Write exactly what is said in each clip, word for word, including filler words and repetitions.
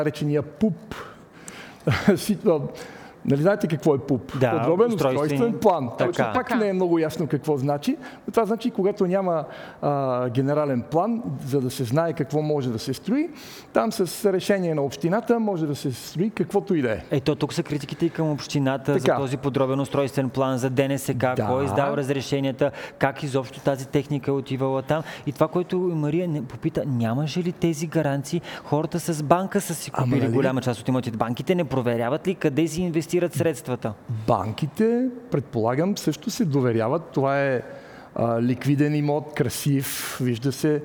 речения ПУП. Нали знаете какво е ПУП? Да, подробен устройствен план. Така. Пак не е много ясно какво значи. Но това значи, когато няма а, генерален план, за да се знае какво може да се строи, там с решение на общината може да се строи каквото и да е. Ето, тук са критиките и към общината така. За този подробен устройствен план, за ДНСК, да. Кой издава разрешенията, как изобщо тази техника е отивала там. И това, което Мария не попита, нямаше ли тези гаранции? Хората с банка са си купили Ама, голяма част от имотите. Банките не проверяват ли къде си инвестират средствата? Банките, предполагам, също се доверяват. Това е а, ликвиден имот, красив, вижда се.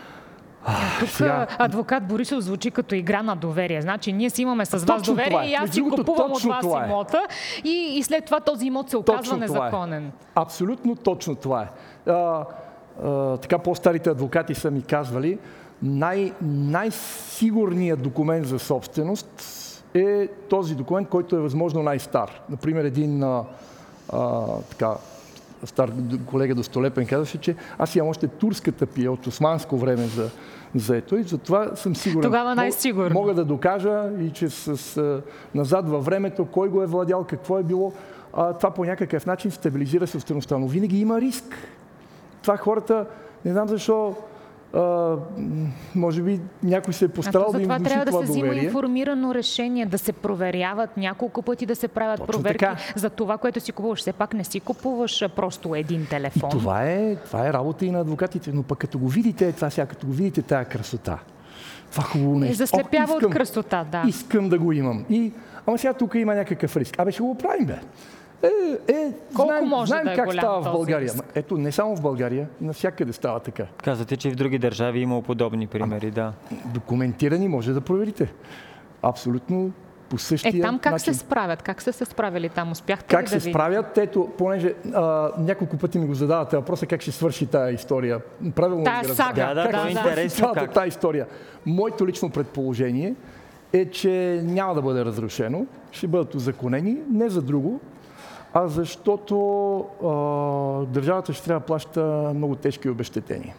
А, тук сега... адвокат Борисов звучи като игра на доверие. Значи ние си имаме с вас точно доверие и аз си купувам от вас е. имота и, и след това този имот се оказва точно незаконен. Е. Абсолютно точно това е. А, а, така по-старите адвокати са ми казвали, най- най-сигурният документ за собственост е този документ, който е възможно най-стар. Например, един а, а, така, стар колега Достолепен казваше, че аз имам още турската пия от османско време за, за ето и затова съм сигурен. Тогава най-сигурно. Мога, мога да докажа и че с, с, назад във времето, кой го е владял, какво е било, а, това по някакъв начин стабилизира собствеността. Но винаги има риск. Това хората, не знам защо, Uh, може би някой се е постарал да им внуши това доверие. Това трябва да се взима информирано решение, да се проверяват няколко пъти, да се правят точно проверки така. За това, което си купуваш. Все пак не си купуваш просто един телефон. И това е, това е работа и на адвокатите, но пък като го видите, това сега като го видите тая красота, това хубаво нещо. Заслепява от красота, да. Искам да го имам. И, ама сега тук има някакъв риск. Абе ще го правим, бе. Е, е, Колко знаем, може знаем да е как голям става в този България. риск? Ето, не само в България, навсякъде става така. Казвате, че и в други държави има подобни примери, а, да. Документирани може да проверите. Абсолютно по същия Е, там как начин. се справят? Как са се справили там? Успяхте Как ли се да ви... справят? Ето, понеже а, няколко пъти ми го задавате въпроса как ще свърши тая история. Правилно Тая ли ги сага. разбрах? Да, да, как да, ще да. свърши Интересно цялата как. тая история? Моето лично предположение е, че няма да бъде разрушено. Ще бъдат узаконени. Не за друго, а защото а, държавата ще трябва да плаща много тежки обезщетения.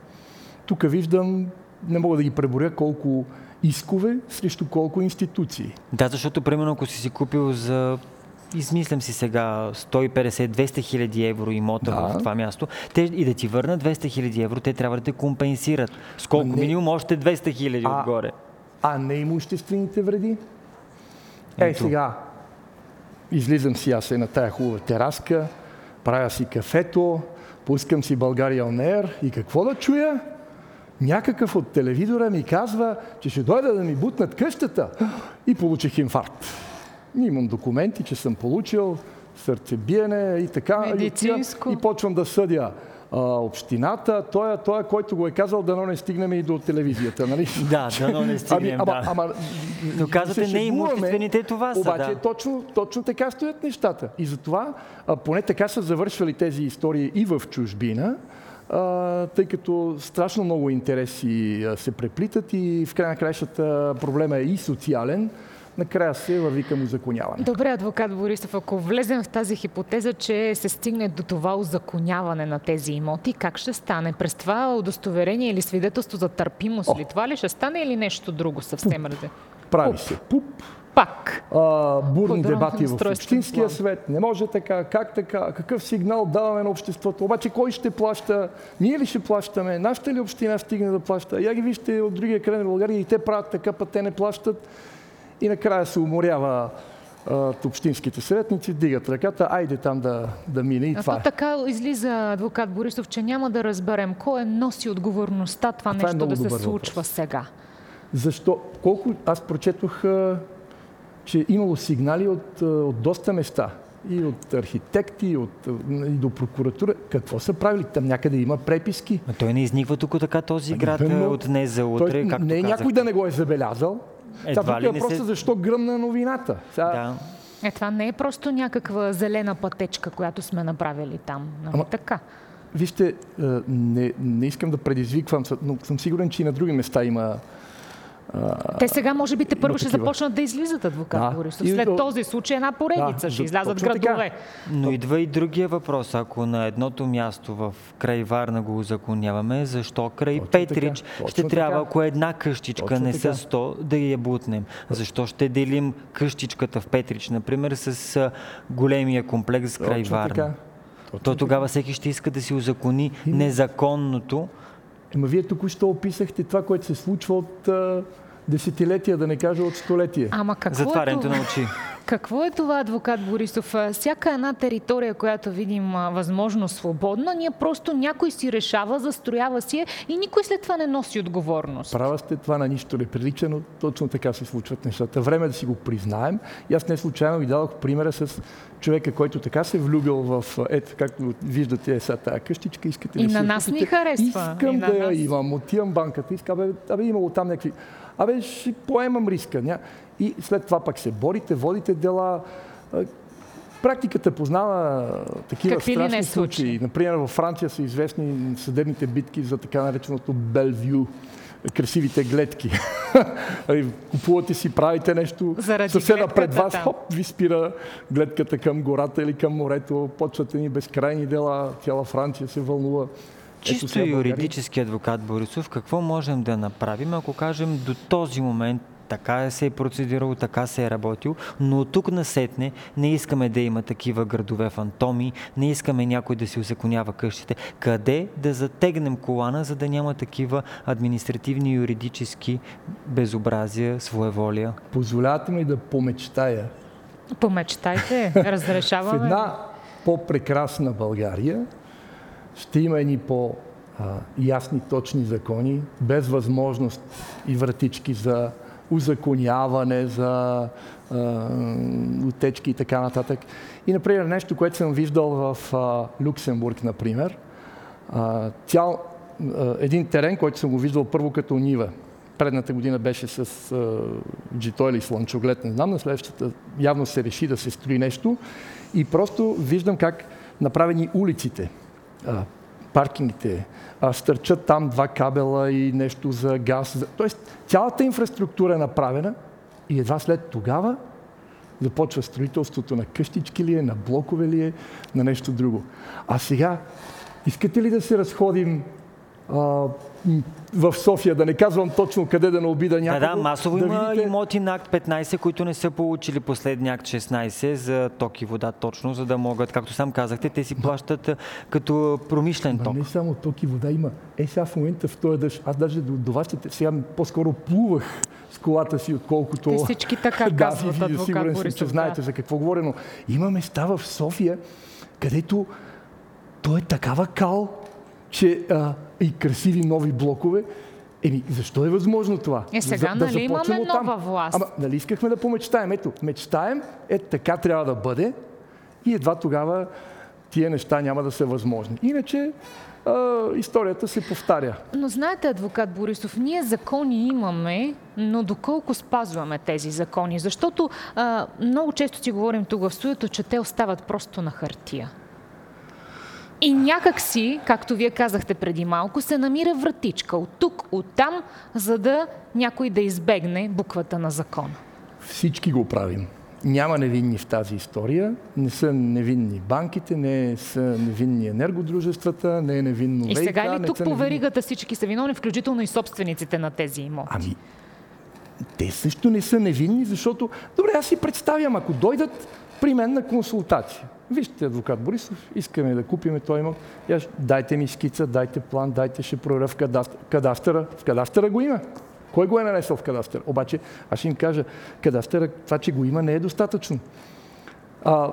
Тук виждам, не мога да ги преборя колко искове срещу колко институции. Да, защото, примерно, ако си си купил за, измислям си сега, сто и петдесет до двеста хиляди евро имота да. В това място, те и да ти върнат двеста хиляди евро, те трябва да те компенсират. С колко? Не... Минимум още двеста хиляди а, отгоре. А не имуществените вреди? Ей, сега, излизам си аз е на тая хубава тераска, правя си кафето, пускам си България Он Еър и какво да чуя? Някакъв от телевизора ми казва, че ще дойда да ми бутнат къщата и получих инфаркт. Имам документи, че съм получил сърцебиене и така. Медицинско. И, и почвам да съдя а, общината. Той е, той, който го е казал, дано не стигнем и до телевизията, нали? Да, дано не стигнем, ами, да. Ама, ама, но казвате, не имуществените това са, обаче, да. точно, точно така стоят нещата. И затова, а, поне така са завършвали тези истории и в чужбина, Uh, тъй като страшно много интереси uh, се преплитат и в край на краищата проблема е и социален, накрая се върви към узаконяване. Добре, адвокат Борисов, ако влезем в тази хипотеза, че се стигне до това узаконяване на тези имоти, как ще стане? През това удостоверение или свидетелство за търпимост О. ли? Това ли ще стане или нещо друго съвсем разе? Прави се ПУП. Пак. А, бурни Подробен дебати в устройствен Общинския план. съвет. Не може така, как така, какъв сигнал даваме на обществото. Обаче кой ще плаща? Ние ли ще плащаме? Нашата ли община стигне да плаща? Я ги вижте от другия край на България и те правят така, път те не плащат. И накрая се уморява от общинските съветници, дигат ръката, айде там да, да мине и а това то е. така излиза адвокат Борисов, че няма да разберем кой е носи отговорността това, това нещо е да се въпрос. случва сега. Защо? Колко аз прочетох, че имало сигнали от, от доста места. И от архитекти, и, от, и до прокуратура. Какво са правили? Там някъде има преписки. А той не изниква тук така този град Именно, от днес за утре, той, както не е казах. някой да не го е забелязал. Едва ли е не просто се... защо гръмна новината. Сега... Да. Е, това не е просто някаква зелена пътечка, която сме направили там. Нали Ама... така? Вижте, не, не искам да предизвиквам, но съм сигурен, че и на други места има Те сега може би те първо ще започнат да излизат, адвокат да. Борисов. След и, този случай една поредица да, ще излязат градове. Но идва и другия въпрос. Ако на едното място в край Варна го узаконяваме, защо край точно Петрич ще трябва, така. Ако една къщичка точно не са сто, да я бутнем? Защо ще делим къщичката в Петрич, например, с големия комплекс край точно Варна? То тогава всеки ще иска да си узакони и... незаконното. Ема вие току-що описахте това, което се случва от а, десетилетия, да не кажа от столетия. Ама какво Затварянето е на очи. Какво е това, адвокат Борисов? Всяка една територия, която видим а, възможно свободна, ние просто някой си решава, застроява си и никой след това не носи отговорност. Права сте, това на нищо не прилича, но точно така се случват нещата. Време е да си го признаем. И аз не случайно ви дадох примера с човека, който така се влюбил в, ето, както виждате, е сега тая къщичка, искате и да на нас ни харесва. Искам да я имам, отивам банката, иска, абе, абе имало там някакви... Абе, ще поемам риска. Ня... И след това пак се борите, водите дела. Практиката познава такива какви страшни случаи. Например, във Франция са известни съдебните битки за така нареченото Белвю, красивите гледки. Купувате си, правите нещо, заради съседа пред вас, там. Хоп, ви спира гледката към гората или към морето, почвате ни безкрайни дела, цяла Франция се вълнува. Чисто юридически, адвокат Борисов, какво можем да направим, ако кажем до този момент така се е процедирало, така се е работил, но от тук насетне не искаме да има такива градове фантоми, не искаме някой да си узаконява къщите. Къде да затегнем колана, за да няма такива административни юридически безобразия, своеволия? Позволявате ми да помечтая. Помечтайте, разрешаваме. В една по-прекрасна България ще има едни по-ясни, точни закони, без възможност и вратички за узаконяване, за а, утечки и така нататък. И, например, нещо, което съм виждал в а, Люксембург, например, а, цял а, един терен, който съм го виждал първо като нива. Предната година беше с а, джито или слънчоглед, не знам, на следващата явно се реши да се строи нещо и просто виждам как направени улиците, а, паркингите, а, стърчат там два кабела и нещо за газ. За... Тоест, цялата инфраструктура е направена и едва след тогава започва строителството на къщички ли е, на блокове ли е, на нещо друго. А сега, искате ли да се разходим а, в София, да не казвам точно къде да не обида някого? Да, да, масово да има видите... имоти на акт петнайсет, които не са получили последния акт шестнайсет за ток и вода точно, за да могат, както сам казахте, те си плащат като промишлен ток. Не само ток и вода има. Е, сега в момента в този дъжд, аз даже до, до вашите, сега по-скоро плувах с колата си, отколкото... Те всички така казват, да, адвокат сигурен Борисов, съм, че знаете да. за какво говоря, но има места в София, където то е такава кал, че а, и красиви нови блокове. Еми, защо е възможно това? Е, сега, да, нали да имаме нова власт? Ама, нали искахме да помечтаем? Ето, мечтаем, е така трябва да бъде и едва тогава тия неща няма да са възможни. Иначе а, историята се повтаря. Но знаете, адвокат Борисов, ние закони имаме, но доколко спазваме тези закони? Защото а, много често си говорим тук в студиото, че те остават просто на хартия. И някак си, както вие казахте преди малко, се намира вратичка от тук, от там, за да някой да избегне буквата на закона. Всички го правим. Няма невинни в тази история. Не са невинни банките, не са невинни енергодружествата, не е невинно ВиК. И сега ли тук по невинни... веригата всички са виновни, включително и собствениците на тези имоти? Ами, те също не са невинни, защото... Добре, аз си представям, ако дойдат при мен на консултация. Вижте, адвокат Борисов, искаме да купиме той имот. Дайте ми скица, дайте план, дайте ще проверя в кадастъра. Кадастъра. В кадастъра го има. Кой го е нанесъл в кадастъра? Обаче, аз ще им кажа, кадастъра, това, че го има, не е достатъчно. А...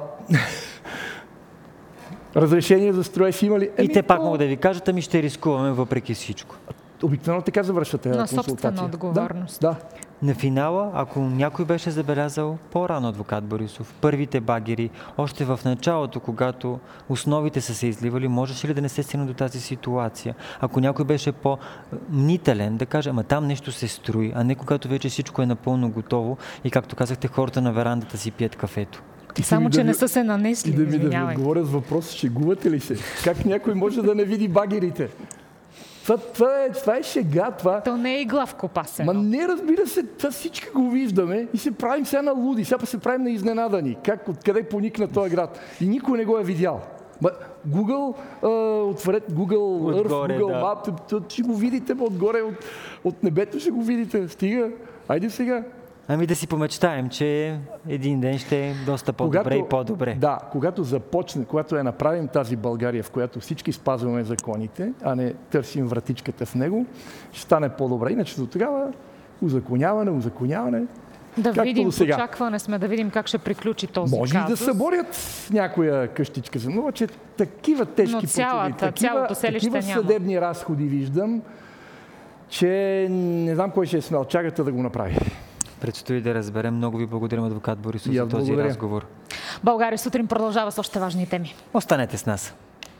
Разрешение за строеж има ли? Еми, и те пак могат да ви кажат, ами ще рискуваме въпреки всичко. Обикновено така завършва тази консултация. На собствена отговорност. Да, да. На финала, ако някой беше забелязал по-рано, адвокат Борисов, първите багери, още в началото, когато основите са се изливали, можеше ли да не се стигне до тази ситуация? Ако някой беше по-мнителен, да каже, ама там нещо се строи, а не когато вече всичко е напълно готово и, както казахте, хората на верандата си пият кафето. И Само, че да не са се нанесли, и да ми да ви отговоря с въпрос, шегувате ли се? Как някой може да не види багерите? Това, това, е, това е шега, това... То не е игла в копасено. Ма не, разбира се, това всички го виждаме и се правим сега на луди, сега се правим на изненадани. Как, откъде поникна този град? И никой не го е видял. Ма, Google, а, отворете Google Отгоре, Earth, Google да. Map, ще го видите отгоре, от, от небето ще го видите. Стига, айде сега. Ами да си помечтаем, че един ден ще е доста по-добре Когато, и по-добре. Да, когато започне, когато я направим тази България, в която всички спазваме законите, а не търсим вратичката в него, ще стане по-добре. Иначе до тогава узаконяване, узаконяване. Да както видим, до сега. очакване сме да видим как ще приключи този Може казус. и да съборят някоя къщичка за нова, че такива тежки Но цялата, процедури, такива, цялото селище такива няма. съдебни разходи виждам, че не знам кой ще е смел чагата да го направи. Предстои да разберем. Много ви благодарим, адвокат Борисов, И за аз този благодаря. разговор. България сутрин продължава с още важни теми. Останете с нас.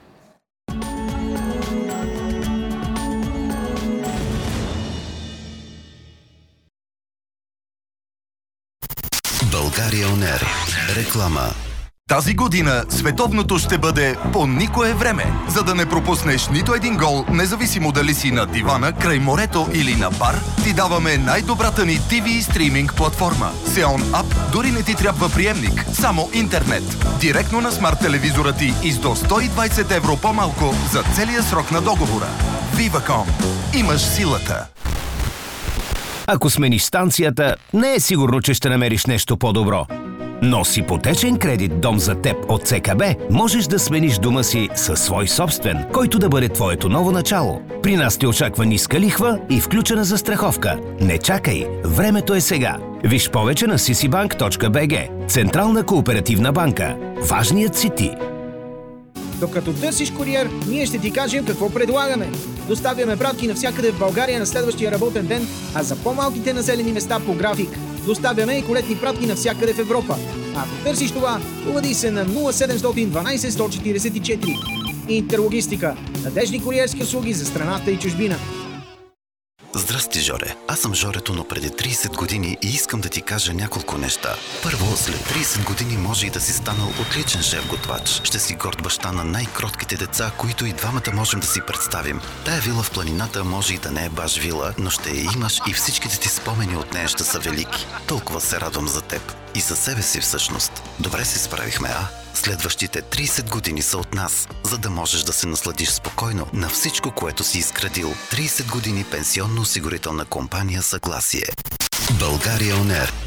България Он Ер. Реклама. Тази година световното ще бъде по никое време. За да не пропуснеш нито един гол, независимо дали си на дивана, край морето или на бар, ти даваме най-добрата ни ти ви стриминг платформа. Сеон Ап дори не ти трябва приемник, само интернет. Директно на смарт телевизора ти и с до сто и двайсет евро по-малко за целия срок на договора. Viva.com. Имаш силата. Ако смениш станцията, не е сигурно, че ще намериш нещо по-добро. Но с ипотечен кредит «Дом за теб» от Це Ка Бе можеш да смениш дома си със свой собствен, който да бъде твоето ново начало. При нас те очаква ниска лихва и включена застраховка. Не чакай, времето е сега. Виж повече на си си банк точка би джи. Централна кооперативна банка. Важният си ти. Докато търсиш куриер, ние ще ти кажем какво предлагаме. Доставяме пратки навсякъде в България на следващия работен ден, а за по-малките населени места по график. Доставяме и колетни пратки навсякъде в Европа. А ако търсиш това, обади се на нула седемстотин дванайсет сто четирийсет и четири. Интерлогистика. Надежни куриерски услуги за страната и чужбина. Здрасти, Жоре. Аз съм Жорето, но преди трийсет години и искам да ти кажа няколко неща. Първо, след трийсет години може и да си станал отличен шеф-готвач. Ще си горд баща на най-кротките деца, които и двамата можем да си представим. Тая вила в планината може и да не е баш вила, но ще я имаш и всичките ти спомени от нея ще са велики. Толкова се радвам за теб. И за себе си всъщност. Добре се справихме, а? Следващите трийсет години са от нас, за да можеш да се насладиш спокойно на всичко, което си изградил. трийсет години пенсионно-осигурителна компания Съгласие. България Он Ер.